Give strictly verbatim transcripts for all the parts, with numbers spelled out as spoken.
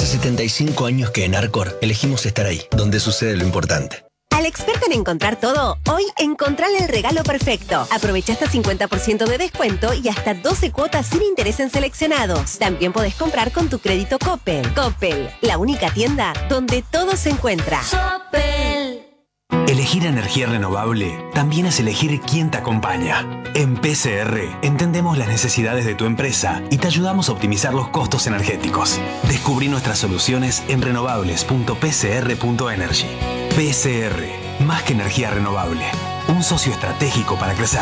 setenta y cinco años que en Arcor elegimos estar ahí, donde sucede lo importante. Al experto en encontrar todo, hoy encontrale el regalo perfecto. Aprovecha hasta cincuenta por ciento de descuento y hasta doce cuotas sin interés en seleccionados. También podés comprar con tu crédito Coppel. Coppel, la única tienda donde todo se encuentra. Coppel. Elegir energía renovable también es elegir quién te acompaña. En P C R entendemos las necesidades de tu empresa y te ayudamos a optimizar los costos energéticos. Descubrí nuestras soluciones en renovables punto p c r punto energy. P C R, más que energía renovable, un socio estratégico para crecer.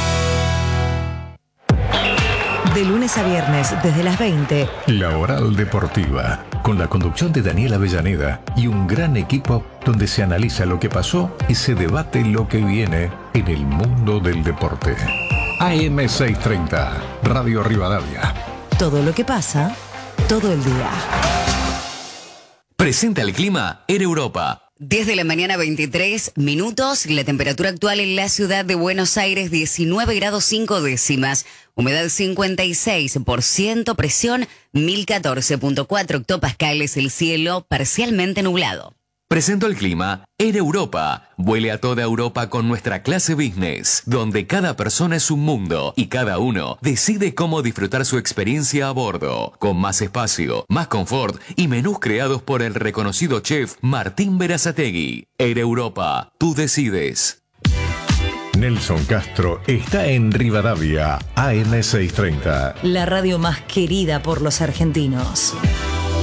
De lunes a viernes, desde las veinte. La Oral Deportiva, con la conducción de Daniel Avellaneda y un gran equipo donde se analiza lo que pasó y se debate lo que viene en el mundo del deporte. A M seiscientos treinta, Radio Rivadavia. Todo lo que pasa, todo el día. Presenta el clima en Europa. diez de la mañana, veintitrés minutos. La temperatura actual en la ciudad de Buenos Aires, diecinueve grados cinco décimas. Humedad cincuenta y seis por ciento, presión mil catorce punto cuatro hectopascales, el cielo parcialmente nublado. Presento el clima en Europa. Vuele a toda Europa con nuestra clase business, donde cada persona es un mundo y cada uno decide cómo disfrutar su experiencia a bordo, con más espacio, más confort y menús creados por el reconocido chef Martín Berazategui. Air Europa, tú decides. Nelson Castro está en Rivadavia, A M seiscientos treinta. La radio más querida por los argentinos.